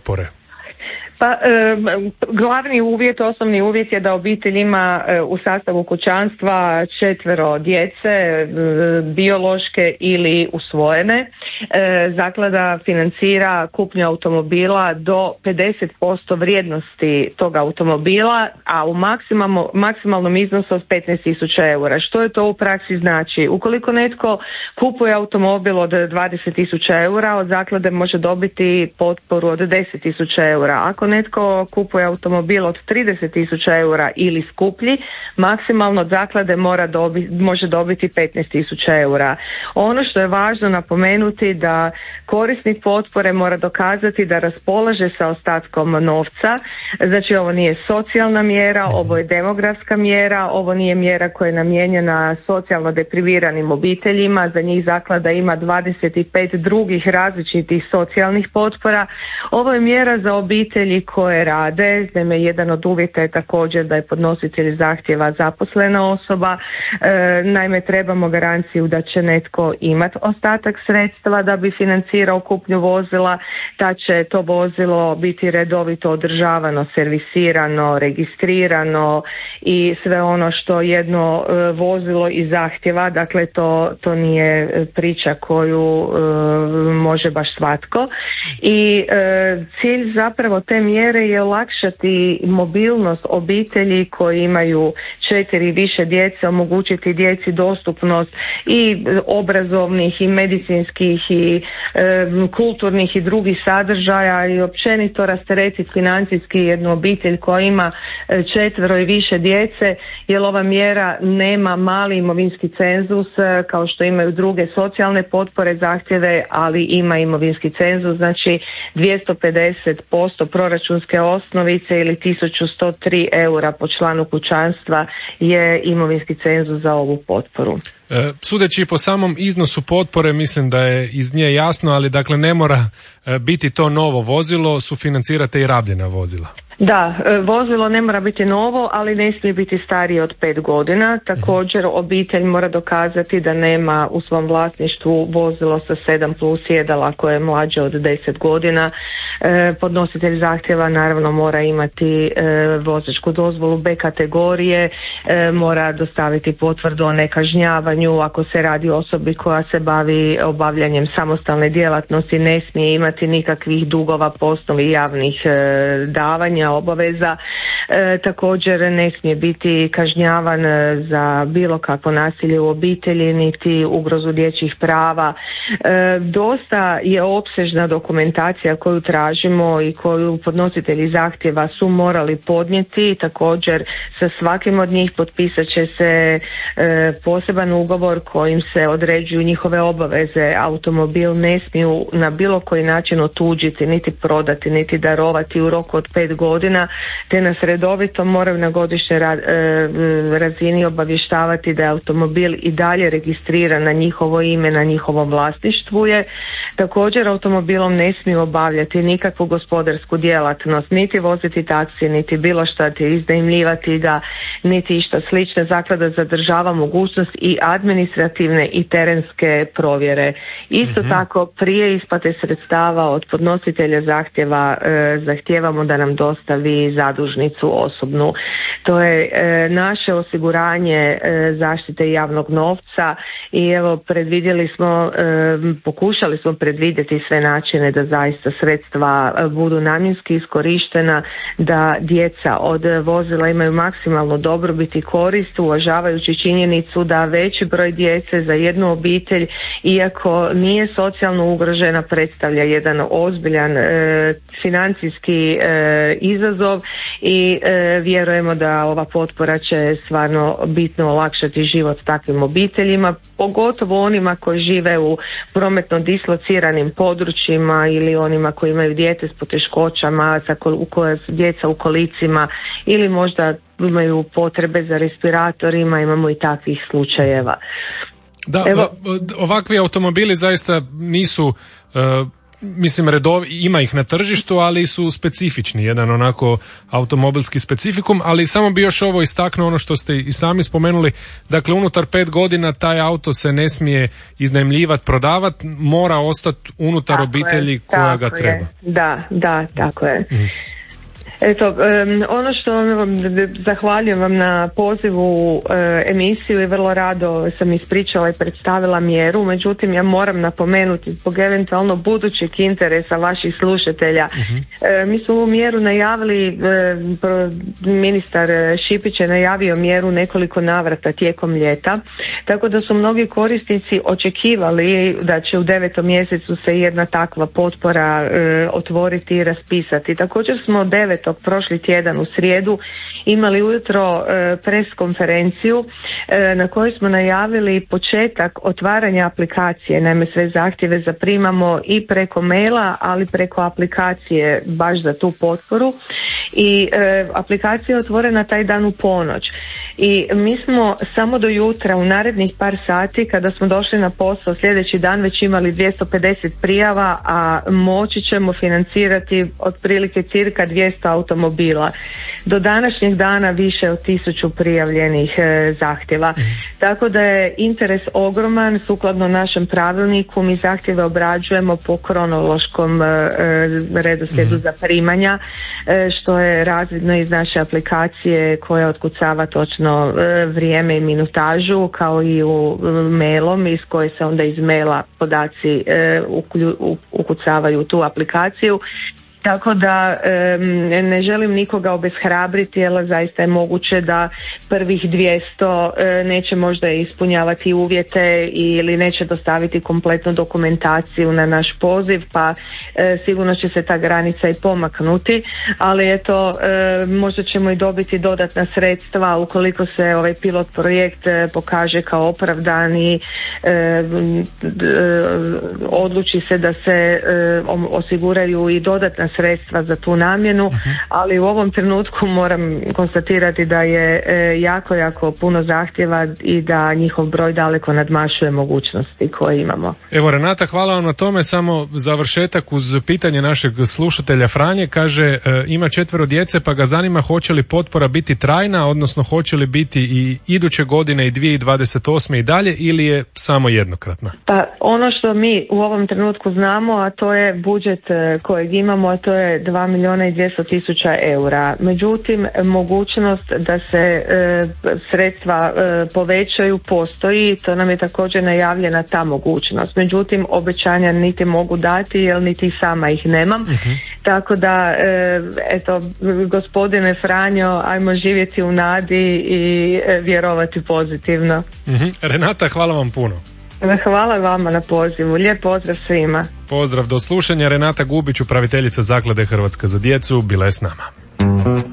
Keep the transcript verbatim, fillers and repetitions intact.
potpore? Pa e, glavni uvjet, osnovni uvjet je da obitelj ima e, u sastavu kućanstva četvero djece, e, biološke ili usvojene. E, zaklada financira kupnju automobila do pedeset posto vrijednosti tog automobila, a u maksimalno, maksimalnom iznosu od petnaest tisuća eura. Što je to u praksi znači? Ukoliko netko kupuje automobil od dvadeset tisuća eura, od zaklade može dobiti potporu od deset tisuća eura. Ako netko kupuje automobil od trideset tisuća eura ili skuplji, maksimalno od zaklade mora dobi, može dobiti petnaest tisuća eura. Ono što je važno napomenuti da korisnik potpore mora dokazati da raspolaže sa ostatkom novca. Znači ovo nije socijalna mjera, ovo je demografska mjera, ovo nije mjera koja je namijenjena socijalno depriviranim obiteljima, za njih zaklada ima dvadeset pet drugih različitih socijalnih potpora. Ovo je mjera za obitelji koje rade, naime jedan od uvjeta je također da je podnositelj zahtjeva zaposlena osoba, e, naime trebamo garanciju da će netko imati ostatak sredstva da bi financirao kupnju vozila, da će to vozilo biti redovito održavano, servisirano, registrirano i sve ono što jedno e, vozilo i zahtjeva, dakle to, to nije priča koju e, može baš svatko i e, cilj zapravo te mjere je olakšati mobilnost obitelji koji imaju četiri više djece, omogućiti djeci dostupnost i obrazovnih i medicinskih i e, kulturnih i drugih sadržaja i općenito rasteretiti financijski jednu obitelj koja ima četvero i više djece, jer ova mjera nema mali imovinski cenzus kao što imaju druge socijalne potpore zahtjeve, ali ima imovinski cenzus, znači dvjesto pedeset posto proračunske osnovice ili tisuću sto tri eura po članu kućanstva je imovinski cenzus za ovu potporu. E, sudeći po samom iznosu potpore, mislim da je iz nje jasno, ali dakle ne mora e, biti to novo vozilo, sufinancirate i rabljena vozila. Da, vozilo ne mora biti novo, ali ne smije biti starije od pet godina. Također obitelj mora dokazati da nema u svom vlasništvu vozilo sa sedam plus sjedala koje je mlađe od deset godina. E, podnositelj zahtjeva naravno mora imati e, vozačku dozvolu B kategorije, e, mora dostaviti potvrdu o nekažnjavanju. Ako se radi o osobi koja se bavi obavljanjem samostalne djelatnosti, ne smije imati nikakvih dugova po osnovi javnih e, davanja, obaveza. E, također ne smije biti kažnjavan za bilo kakvo nasilje u obitelji niti ugrozu dječjih prava. E, dosta je opsežna dokumentacija koju tražimo i koju podnositelji zahtjeva su morali podnijeti. Također sa svakim od njih potpisat će se e, poseban ugovor kojim se određuju njihove obaveze. Automobil ne smiju na bilo koji način otuđiti, niti prodati, niti darovati u roku od pet godina, te nas redovito moraju na godišnjoj ra, e, razini obavještavati da je automobil i dalje registriran na njihovo ime, na njihovom vlasništvu je. Također automobilom ne smiju obavljati nikakvu gospodarsku djelatnost, niti voziti taksi, niti bilo šta te iznajmljivati ga, niti išta slično. Zaklada zadržava mogućnost i administrativne i terenske provjere. Isto mm-hmm. tako prije isplate sredstava od podnositelja zahtjeva e, zahtijevamo da nam dostavi zadužnicu osobnu. To je e, naše osiguranje e, zaštite javnog novca i evo predvidjeli smo, e, pokušali smo predvidjeti sve načine da zaista sredstva budu namjenski iskorištena, da djeca od vozila imaju maksimalno dobrobit i korist, uvažavajući činjenicu da veći broj djece za jednu obitelj, iako nije socijalno ugrožena, predstavlja jedan ozbiljan e, financijski e, izazov i e, vjerujemo da ova potpora će stvarno bitno olakšati život takvim obiteljima, pogotovo onima koji žive u prometno dislociranim područjima ili onima koji imaju dijete s poteškoćama, u koje su djeca u kolicima ili možda imaju potrebe za respiratorima, imamo i takvih slučajeva. Da, Evo, ovakvi automobili zaista nisu uh, mislim redov, ima ih na tržištu, ali su specifični, jedan onako automobilski specifikum, ali samo bi još ovo istaknuo ono što ste i sami spomenuli, dakle unutar pet godina taj auto se ne smije iznajmljivati, prodavati, mora ostati unutar tako obitelji je, koja ga je. treba. Da, da, tako je. Mm. Eto, um, ono što vam zahvaljujem vam na pozivu uh, emisiju i vrlo rado sam ispričala i predstavila mjeru, međutim ja moram napomenuti zbog eventualno budućeg interesa vaših slušatelja. Uh-huh. Uh, mi smo ovu mjeru najavili, uh, pro, ministar Šipić je najavio mjeru nekoliko navrata tijekom ljeta, tako da su mnogi korisnici očekivali da će u devetom mjesecu se jedna takva potpora uh, otvoriti i raspisati. Također smo devetog prošli tjedan u srijedu imali ujutro e, pres konferenciju e, na kojoj smo najavili početak otvaranja aplikacije. Naime, sve zahtjeve zaprimamo i preko maila, ali preko aplikacije baš za tu potporu i e, aplikacija je otvorena taj dan u ponoć. I mi smo samo do jutra u narednih par sati kada smo došli na posao sljedeći dan već imali dvjesto pedeset prijava, a moći ćemo financirati otprilike cirka dvjesto automobila. Do današnjeg dana više od tisuću prijavljenih e, zahtjeva. Mm. Tako da je interes ogroman, sukladno našem pravilniku mi zahtjeve obrađujemo po kronološkom e, redoslijedu mm. zaprimanja, e, što je razvidno iz naše aplikacije koja otkucava točno e, vrijeme i minutažu, kao i u e, mailom iz koje se onda iz maila podaci e, uklju, u, ukucavaju u tu aplikaciju. Tako da e, ne želim nikoga obeshrabriti, jer zaista je moguće da prvih dvjesto e, neće možda ispunjavati uvjete ili neće dostaviti kompletnu dokumentaciju na naš poziv, pa e, sigurno će se ta granica i pomaknuti, ali eto e, možda ćemo i dobiti dodatna sredstva ukoliko se ovaj pilot projekt e, pokaže kao opravdan i e, e, odluči se da se e, osiguraju i dodatna sredstva za tu namjenu, uh-huh. ali u ovom trenutku moram konstatirati da je e, jako, jako puno zahtjeva i da njihov broj daleko nadmašuje mogućnosti koje imamo. Evo Renata, hvala vam na tome, samo završetak uz pitanje našeg slušatelja Franje, kaže e, ima četvero djece pa ga zanima hoće li potpora biti trajna, odnosno hoće li biti i iduće godine i dvije tisuće dvadeset osme i dalje ili je samo jednokratna? Pa ono što mi u ovom trenutku znamo, a to je budžet kojeg imamo, a to je dva milijuna i dvjesto tisuća eura. Međutim, mogućnost da se e, sredstva e, povećaju postoji, to nam je također najavljena ta mogućnost. Međutim, obećanja niti mogu dati, jer niti sama ih nemam. Uh-huh. Tako da, e, eto, gospodine Franjo, ajmo živjeti u nadi i e, vjerovati pozitivno. Uh-huh. Renata, hvala vam puno. Hvala vama na pozivu. Lijep pozdrav svima. Pozdrav, do slušanja. Renata Gubić, upraviteljica Zaklade Hrvatska za djecu, bila je s nama.